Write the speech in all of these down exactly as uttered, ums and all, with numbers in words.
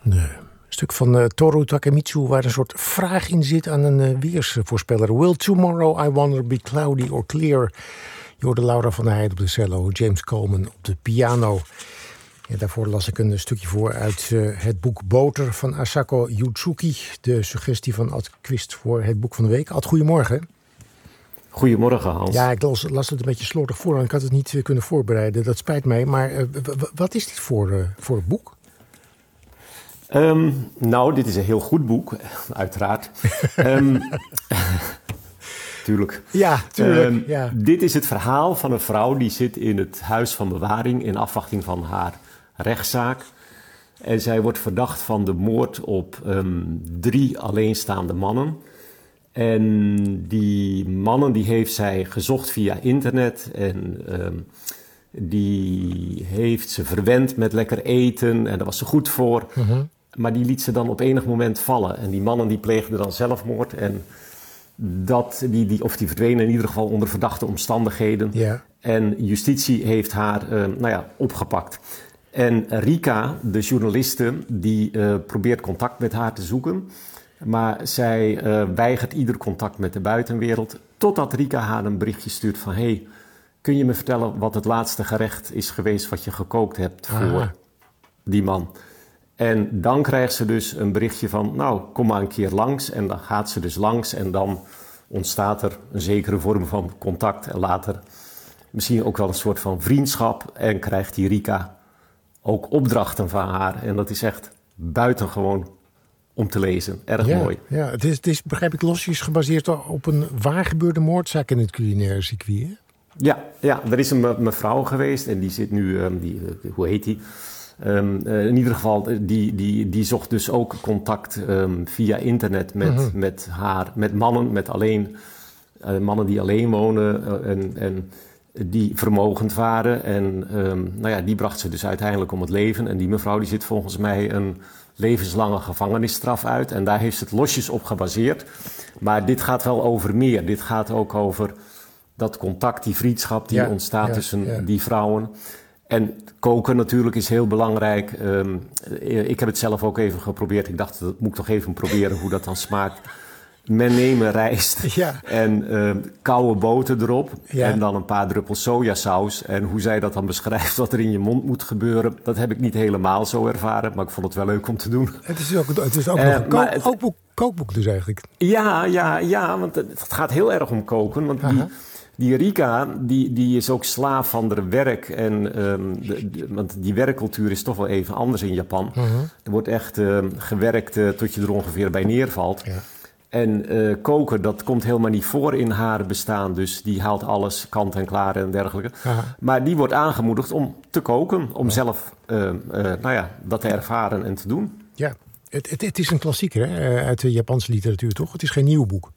Nee. Een stuk van uh, Toru Takemitsu waar een soort vraag in zit aan een uh, weersvoorspeller. Will tomorrow I wonder be cloudy or clear? Je hoorde Laura van der Heijden op de cello, James Coleman op de piano. Ja, daarvoor las ik een stukje voor uit uh, het boek Boter van Asako Yutsuki. De suggestie van Ad Quist voor het boek van de week. Ad, goedemorgen. Goedemorgen, Hans. Ja, ik las, las het een beetje slordig voor en ik had het niet uh, kunnen voorbereiden. Dat spijt mij. Maar uh, w- w- wat is dit voor, uh, voor het boek? Um, nou, dit is een heel goed boek, uiteraard. um, tuurlijk. Ja, tuurlijk. Um, ja. Dit is het verhaal van een vrouw die zit in het huis van bewaring in afwachting van haar rechtszaak. En zij wordt verdacht van de moord op um, drie alleenstaande mannen. En die mannen die heeft zij gezocht via internet en um, die heeft ze verwend met lekker eten en daar was ze goed voor. Mm-hmm. Maar die liet ze dan op enig moment vallen. En die mannen die pleegden dan zelfmoord. En dat, die, die, of die verdwenen in ieder geval onder verdachte omstandigheden. Yeah. En justitie heeft haar uh, nou ja, opgepakt. En Rika, de journaliste, die uh, probeert contact met haar te zoeken. Maar zij uh, weigert ieder contact met de buitenwereld. Totdat Rika haar een berichtje stuurt van... Hey, kun je me vertellen wat het laatste gerecht is geweest wat je gekookt hebt voor Aha. die man? En dan krijgt ze dus een berichtje van, nou, kom maar een keer langs. En dan gaat ze dus langs en dan ontstaat er een zekere vorm van contact. En later misschien ook wel een soort van vriendschap. En krijgt die Rika ook opdrachten van haar. En dat is echt buitengewoon om te lezen. Erg ja, mooi. Ja, het is, het is, begrijp ik, losjes gebaseerd op een waar gebeurde moordzaak in het culinaire circuit, hè? Ja, ja, er is een me- mevrouw geweest en die zit nu, um, die, uh, hoe heet die? Um, uh, in ieder geval, die, die, die zocht dus ook contact um, via internet met, uh-huh. met haar, met mannen, met alleen, uh, mannen die alleen wonen uh, en, en die vermogend waren. En um, nou ja, die bracht ze dus uiteindelijk om het leven. En die mevrouw die zit volgens mij een levenslange gevangenisstraf uit. En daar heeft ze het losjes op gebaseerd. Maar dit gaat wel over meer. Dit gaat ook over dat contact, die vriendschap die ja, ontstaat ja, tussen ja. die vrouwen. En koken natuurlijk is heel belangrijk. Um, ik heb het zelf ook even geprobeerd. Ik dacht, dat moet ik toch even proberen hoe dat dan smaakt. Men neemt rijst ja. en uh, koude boter erop. Ja. En dan een paar druppels sojasaus. En hoe zij dat dan beschrijft, wat er in je mond moet gebeuren... dat heb ik niet helemaal zo ervaren. Maar ik vond het wel leuk om te doen. Het is ook, het is ook uh, nog een kook, het, kookboek, kookboek dus eigenlijk. Ja, ja, ja, want het, het gaat heel erg om koken. Want die... Die Rika, die, die is ook slaaf van haar werk. En, um, de, de, want die werkcultuur is toch wel even anders in Japan. Uh-huh. Er wordt echt uh, gewerkt uh, tot je er ongeveer bij neervalt. Ja. En uh, koken, dat komt helemaal niet voor in haar bestaan. Dus die haalt alles kant en klaar en dergelijke. Uh-huh. Maar die wordt aangemoedigd om te koken. Om uh-huh. zelf uh, uh, nou ja, dat te ervaren en te doen. Ja, het, het, het is een klassieker hè? Uit de Japanse literatuur, toch? Het is geen nieuw boek.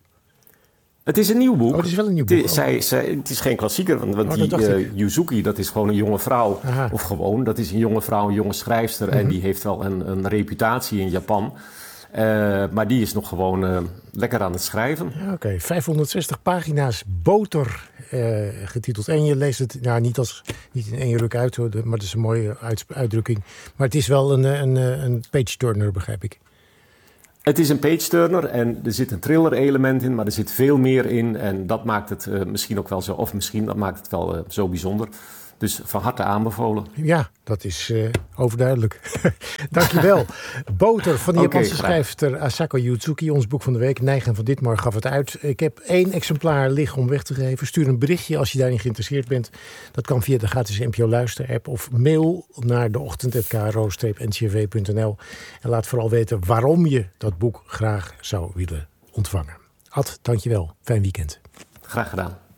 Het is een nieuw boek. Oh, het is wel een nieuw boek. Het is, zij, zij, het is geen klassieker, want, want oh, die uh, Yuzuki, dat is gewoon een jonge vrouw. Aha. Of gewoon, dat is een jonge vrouw, een jonge schrijfster. Mm-hmm. En die heeft wel een, een reputatie in Japan. Uh, maar die is nog gewoon uh, lekker aan het schrijven. Ja, Oké, okay. vijfhonderdzestig pagina's boter uh, getiteld. En je leest het nou, niet, als, niet in één ruk uit, hoor, maar dat is een mooie uit, uitdrukking. Maar het is wel een, een, een page-turner, begrijp ik. Het is een page-turner en er zit een thriller-element in, maar er zit veel meer in. En dat maakt het uh, misschien ook wel zo, of misschien dat maakt het wel uh, zo bijzonder. Dus van harte aanbevolen. Ja, dat is uh, overduidelijk. Dankjewel. Boter van de Japanse okay, schrijfster Asako Yutsuki. Ons boek van de week. Neigen van Ditmar gaf het uit. Ik heb één exemplaar liggen om weg te geven. Stuur een berichtje als je daarin geïnteresseerd bent. Dat kan via de gratis N P O Luister app. Of mail naar deochtend apenstaartje k r o streepje n c r w punt n l. En laat vooral weten waarom je dat boek graag zou willen ontvangen. Ad, dankjewel. Fijn weekend. Graag gedaan.